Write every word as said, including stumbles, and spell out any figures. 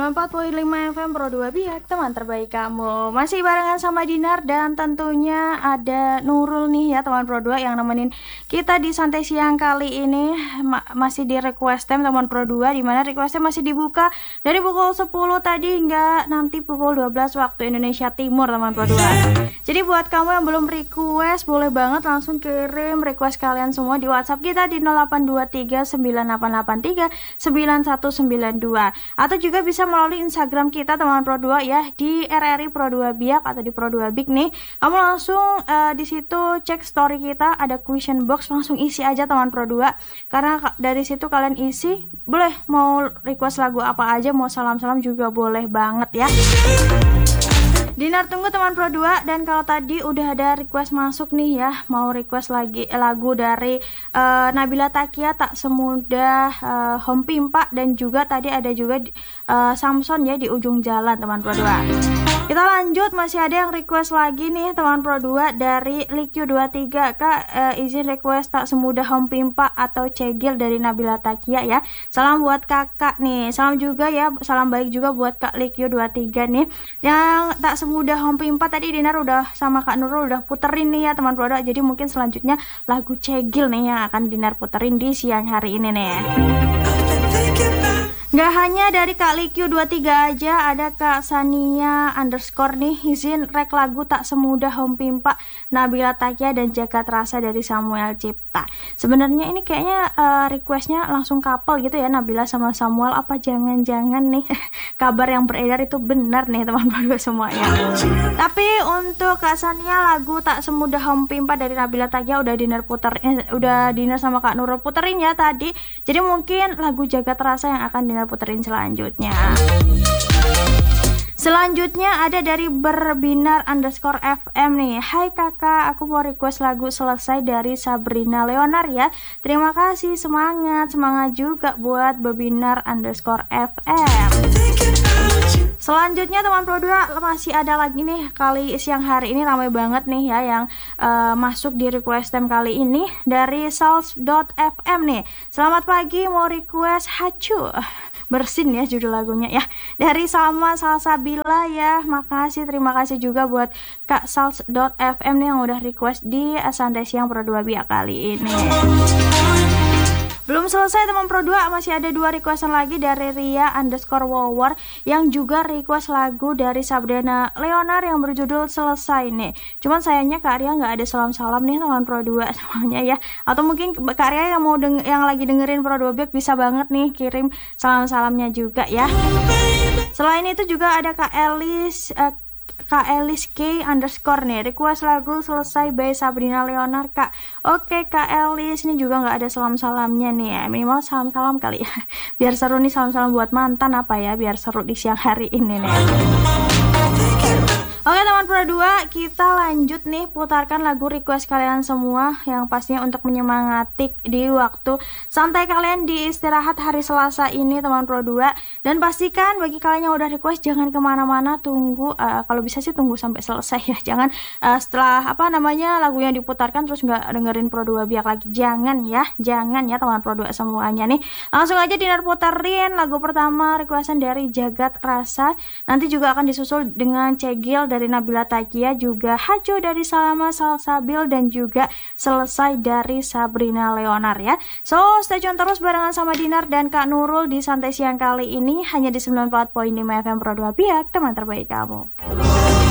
sembilan puluh empat koma lima F M Pro dua Biak, teman terbaik kamu. Masih barengan sama Dinar dan tentunya ada Nurul nih ya teman Pro dua yang nemenin kita di santai siang kali ini. Ma masih di request time teman Pro dua, dimana requestnya masih dibuka dari pukul sepuluh tadi hingga nanti pukul dua belas waktu Indonesia Timur teman Pro dua. Jadi buat kamu yang belum request, boleh banget langsung kirim request kalian semua di WhatsApp kita di nol delapan dua tiga sembilan delapan delapan tiga sembilan satu sembilan dua, atau juga bisa melalui Instagram kita teman Pro dua ya, di R R I Pro dua Biak atau di Pro dua Big nih. Kamu langsung uh, di situ cek story kita, ada question box, langsung isi aja teman Pro dua, karena dari situ kalian isi boleh mau request lagu apa aja, mau salam-salam juga boleh banget ya. Dinar tunggu teman Pro dua. Dan kalau tadi udah ada request masuk nih ya, mau request lagi eh, lagu dari uh, Nabila Takia, Tak Semudah uh, Home Pimpa, dan juga tadi ada juga uh, Samson ya, Di Ujung Jalan teman Pro dua. Kita lanjut, masih ada yang request lagi nih teman Pro dua dari Likyu dua tiga. Kak, uh, izin request Tak Semudah Home Pimpa atau Cegil dari Nabila Takia ya. Salam buat kakak nih. Salam juga ya, salam baik juga buat Kak Likyu dua tiga nih. Yang Tak Semudah Home Pimpa tadi Dinar udah sama Kak Nurul udah puterin nih ya teman Pro dua. Jadi mungkin selanjutnya lagu Cegil nih yang akan Dinar puterin di siang hari ini nih. Gak hanya dari Kak Likyu dua tiga aja, ada Kak Sania underscore nih izin rek lagu Tak Semudah Home Pimpa, Nabila Takia dan Jagat Rasa dari Samuel Cipta. Sebenarnya ini kayaknya uh, requestnya langsung couple gitu ya, Nabila sama Samuel. Apa jangan-jangan nih kabar yang beredar itu benar nih teman Pro dua semuanya. Tapi untuk Kak Sania, lagu Tak Semudah Home Pimpa dari Nabila Takia udah Dinar puter, eh, udah Dinar sama Kak Nurul puterin ya tadi. Jadi mungkin lagu Jagat Rasa yang akan Dinar puterin selanjutnya. Selanjutnya ada dari Berbinar underscore F M nih. Hai kakak, aku mau request lagu Selesai dari Sabrina Leonar ya. Terima kasih, semangat, semangat juga buat Berbinar underscore F M. Selanjutnya teman Pro dua masih ada lagi nih, kali siang hari ini ramai banget nih ya yang uh, masuk di request time kali ini dari sals dot f m nih. Selamat pagi, mau request Hacu Bersin ya judul lagunya ya, dari Salma Salsabila ya. Makasih, terima kasih juga buat Kak sals dot f m nih yang udah request di santai siang Pro dua Biak kali ini. Belum selesai teman Pro dua, masih ada dua requestan lagi dari Ria underscore Wawar yang juga request lagu dari Sabrina Leonar yang berjudul Selesai nih. Cuman sayangnya Kak Ria nggak ada salam-salam nih teman Pro dua semuanya ya. Atau mungkin Kak Ria yang mau deng yang lagi dengerin Pro dua Biak bisa banget nih kirim salam-salamnya juga ya. Selain itu juga ada Kak Elis uh, Kak Elis K underscore nih request lagu Selesai by Sabrina Leonar Kak. Oke Kak Elis, ini juga nggak ada salam-salamnya nih ya, minimal salam-salam kali ya, biar seru nih, salam-salam buat mantan apa ya, biar seru di siang hari ini nih. Oke teman Pro dua, kita lanjut nih putarkan lagu request kalian semua yang pastinya untuk menyemangati di waktu santai kalian di istirahat hari Selasa ini teman Pro dua. Dan pastikan bagi kalian yang udah request jangan kemana-mana, tunggu uh, kalau bisa sih tunggu sampai selesai ya, jangan uh, setelah apa namanya lagu yang diputarkan terus nggak dengerin Pro dua Biak lagi, jangan ya, jangan ya teman Pro dua semuanya nih. Langsung aja Dinar puterin lagu pertama requestan dari Jagat Rasa, nanti juga akan disusul dengan Cegil dari Nabila Takia, juga Hajo dari Salama Salsabil, dan juga Selesai dari Sabrina Leonar ya. So stay tune terus barengan sama Dinar dan Kak Nurul di santai siang kali ini hanya di sembilan puluh empat koma lima F M Pro dua Biak, teman terbaik kamu.